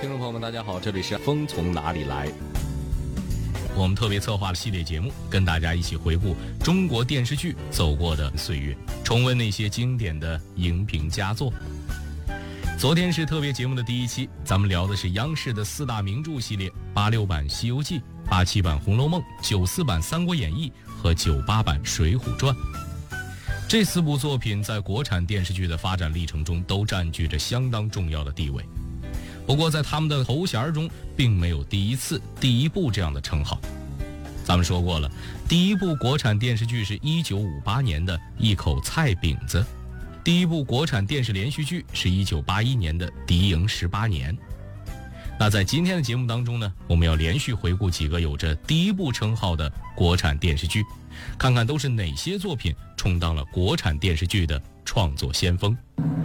听众朋友们，大家好，这里是风从哪里来。 我们特别策划了系列节目，跟大家一起回顾中国电视剧走过的岁月，重温那些经典的荧屏佳作。昨天是特别节目的第一期，咱们聊的是央视的4大名著系列：86版《西游记》、87版《红楼梦》、94版《三国演义》和98版《水浒传》。这4部作品在国产电视剧的发展历程中都占据着相当重要的地位。不过在他们的头衔中并没有第一次、第一部这样的称号。咱们说过了，第一部国产电视剧是1958年的《一口菜饼子》，第一部国产电视连续剧是1981年的《敌营18年》。那在今天的节目当中呢，我们要连续回顾几个有着第一部称号的国产电视剧，看看都是哪些作品充当了国产电视剧的创作先锋。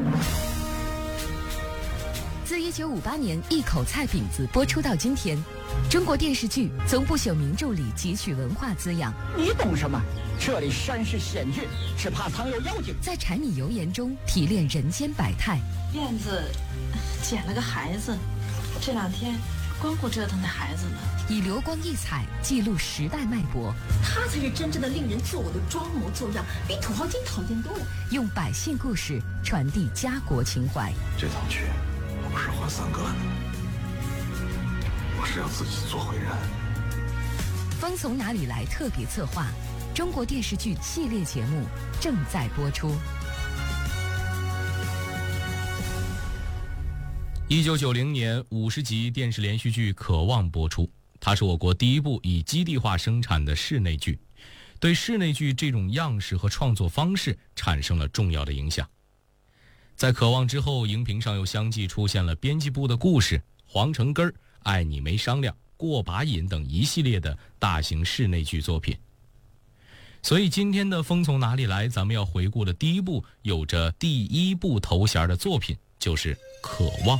自1958年《一口菜饼子》播出到今天，中国电视剧从不朽名著里汲取文化滋养。 你懂什么？这里山势险峻，只怕藏有妖精。 在柴米油盐中提炼人间百态。 燕子捡了个孩子，这2天光顾折腾那孩子呢。 以流光溢彩记录时代脉搏， 他才是真正的令人作呕的装模作样，比土豪金讨厌多了。 用百姓故事传递家国情怀。 这趟去我不是还3个呢，我是要自己做回人。 风从哪里来特别策划，中国电视剧系列节目正在播出。 1990年50集电视连续剧《渴望》播出，它是我国第一部以基地化生产的室内剧，对室内剧这种样式和创作方式产生了重要的影响。在《渴望》之后，荧屏上又相继出现了编辑部的故事、黄城根儿、爱你没商量、过把瘾等一系列的大型室内剧作品。所以今天的风从哪里来，咱们要回顾的第一部有着第一部头衔的作品就是《渴望》。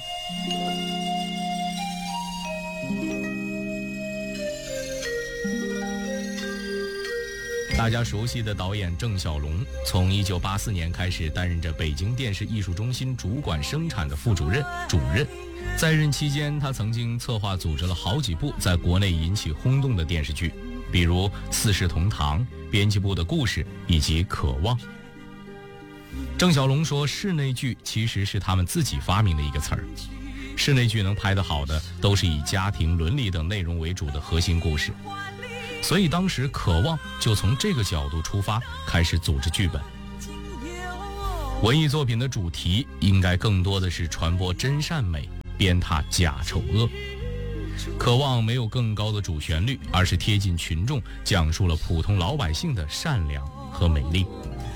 大家熟悉的导演郑晓龙，从1984年开始担任着北京电视艺术中心主管生产的副主任、主任。在任期间，他曾经策划组织了好几部在国内引起轰动的电视剧，比如《四世同堂》、编辑部的故事以及《渴望》。郑晓龙说，室内剧其实是他们自己发明的一个词儿。室内剧能拍得好的，都是以家庭伦理等内容为主的核心故事。所以当时《渴望》就从这个角度出发，开始组织剧本。文艺作品的主题应该更多的是传播真善美，鞭挞假丑恶。《渴望》没有更高的主旋律，而是贴近群众，讲述了普通老百姓的善良和美丽。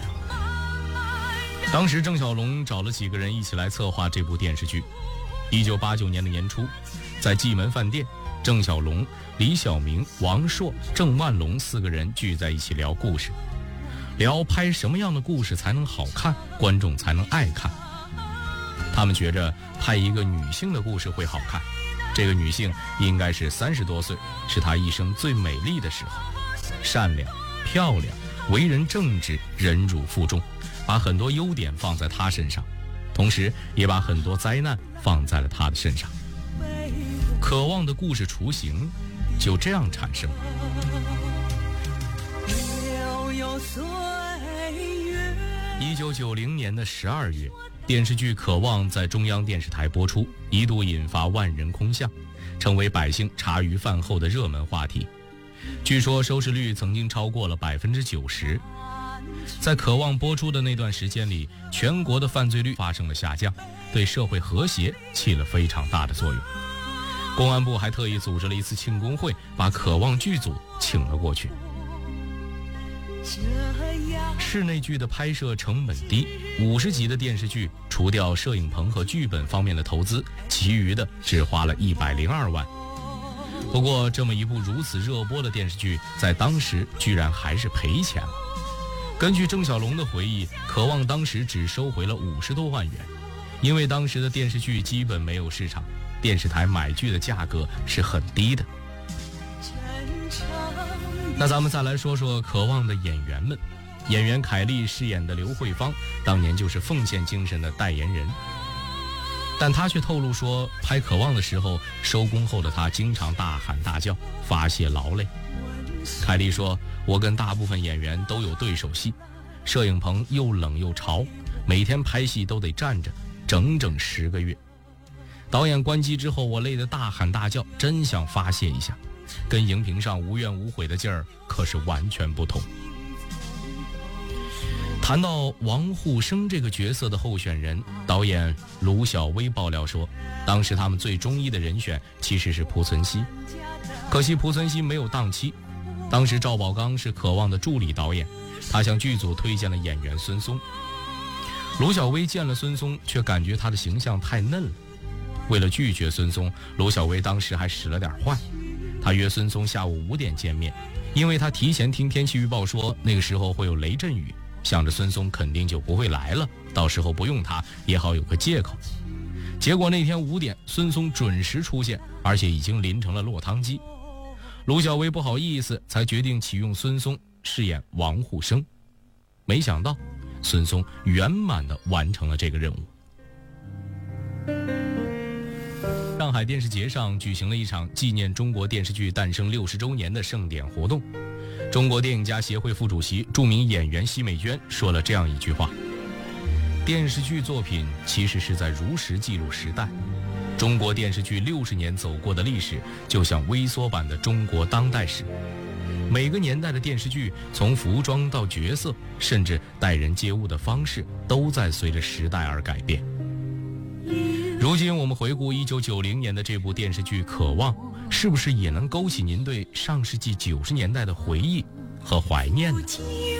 当时郑晓龙找了几个人一起来策划这部电视剧。1989年的年初，在蓟门饭店，郑晓龙、李晓明、王朔、郑万龙4个人聚在一起聊故事，聊拍什么样的故事才能好看，观众才能爱看。他们觉着拍一个女性的故事会好看，这个女性应该是30多岁，是她一生最美丽的时候，善良、漂亮，为人正直，忍辱负重，把很多优点放在她身上，同时也把很多灾难放在了她的身上。渴望的故事雏形就这样产生了。1990年的12月，电视剧《渴望》在中央电视台播出，一度引发万人空巷，成为百姓茶余饭后的热门话题。据说收视率曾经超过了90%。在《渴望》播出的那段时间里，全国的犯罪率发生了下降，对社会和谐起了非常大的作用。公安部还特意组织了一次庆功会，把《渴望》剧组请了过去。室内剧的拍摄成本低，50集的电视剧除掉摄影棚和剧本方面的投资，其余的只花了102万。不过这么一部如此热播的电视剧，在当时居然还是赔钱了。根据郑晓龙的回忆，《渴望》当时只收回了50多万元，因为当时的电视剧基本没有市场，电视台买剧的价格是很低的。那咱们再来说说《渴望》的演员们。演员凯丽饰演的刘慧芳，当年就是奉献精神的代言人。 但他却透露说，拍《渴望》的时候，收工后的他经常大喊大叫，发泄劳累。凯莉说，我跟大部分演员都有对手戏，摄影棚又冷又潮，每天拍戏都得站着，整整10个月。导演关机之后，我累得大喊大叫，真想发泄一下，跟荧屏上无怨无悔的劲儿可是完全不同。谈到王沪生这个角色的候选人，导演卢晓薇爆料说，当时他们最中意的人选其实是濮存昕，可惜濮存昕没有档期。当时赵宝刚是《渴望》的助理导演，他向剧组推荐了演员孙松。卢晓薇见了孙松，却感觉他的形象太嫩了。为了拒绝孙松，卢晓薇当时还使了点坏。他约孙松下午5点见面，因为他提前听天气预报说那个时候会有雷阵雨，想着孙松肯定就不会来了，到时候不用他也好有个借口。结果那天5点，孙松准时出现，而且已经淋成了落汤鸡。卢晓薇不好意思，才决定启用孙松饰演王沪生。没想到孙松圆满地完成了这个任务。上海电视节上举行了一场纪念中国电视剧诞生60周年的盛典活动。中国电影家协会副主席、著名演员奚美娟说了这样一句话：电视剧作品其实是在如实记录时代。中国电视剧60年走过的历史，就像微缩版的中国当代史。每个年代的电视剧，从服装到角色，甚至待人接物的方式，都在随着时代而改变。如今我们回顾1990年的这部电视剧《渴望》，是不是也能勾起您对上世纪90年代的回忆和怀念呢？